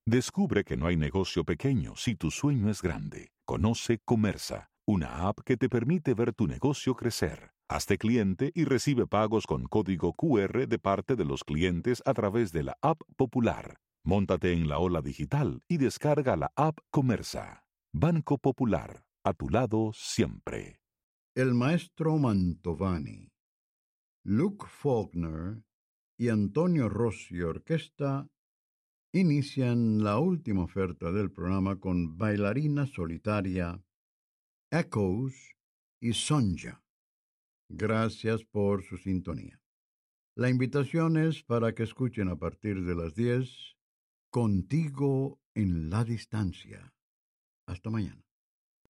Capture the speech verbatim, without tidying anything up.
Descubre que no hay negocio pequeño si tu sueño es grande. Conoce Comersa, una app que te permite ver tu negocio crecer. Hazte cliente y recibe pagos con código Q R de parte de los clientes a través de la app Popular. Móntate en la ola digital y descarga la app Comersa. Banco Popular, a tu lado siempre. El maestro Mantovani, Luke Faulkner y Antonio Rossi Orquesta inician la última oferta del programa con Bailarina Solitaria, Echoes y Sonja. Gracias por su sintonía. La invitación es para que escuchen a partir de las diez, Contigo en la Distancia. Hasta mañana.